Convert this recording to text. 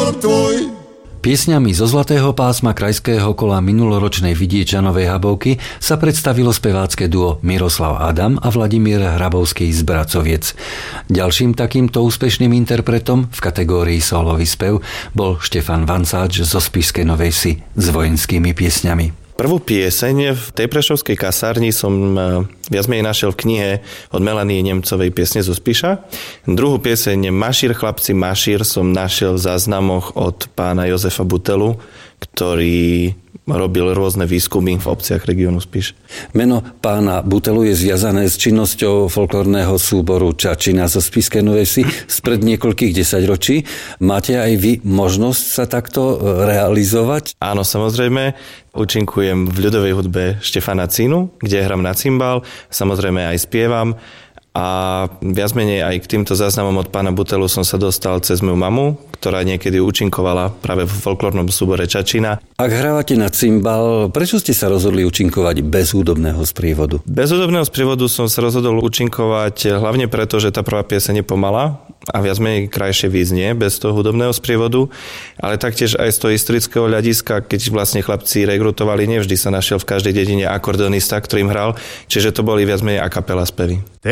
život tvoj. Piesňami zo zlatého pásma krajského kola minuloročnej Vidiečanovej Habovky sa predstavilo spevácké duo Miroslav Adam a Vladimír Hrabovský z Bracoviec. Ďalším takýmto úspešným interpretom v kategórii sólový spev bol Štefan Vancáč zo Spišskej Novej Vsi s vojenskými piesňami. Prvú pieseň v tej prešovskej kasárni som viac menej našiel v knihe od Melanie Nemcovej Piesne zo Spiša. Druhú pieseň Mašír chlapci Mašír som našiel v záznamoch od pána Jozefa Butelu, ktorý robil rôzne výskumy v obciach regiónu Spiš. Meno pána Butelu je zviazané s činnosťou folklórneho súboru Čačina zo Spišskej Novej Vsi spred niekoľkých desaťročí. Máte aj vy možnosť sa takto realizovať? Áno, samozrejme. Účinkujem v ľudovej hudbe Štefana Cínu, kde hram na cimbal. Samozrejme aj spievam. A viac menej aj k týmto záznamom od pána Butelu som sa dostal cez moju mamu, ktorá niekedy účinkovala práve v folklórnom súbore Čačina. Ak hrávate na cimbal, prečo ste sa rozhodli účinkovať bez hudobného sprievodu? Bez hudobného sprievodu som sa rozhodol účinkovať hlavne preto, že tá prvá pieseň je pomalá a viac menej krajšie význie bez toho hudobného sprievodu, ale taktiež aj z toho historického hľadiska, keď vlastne chlapci rekrutovali, nevždy sa našiel v každej dedine akordeonista, ktorým hral, čiže to boli viac menej a capella spevy.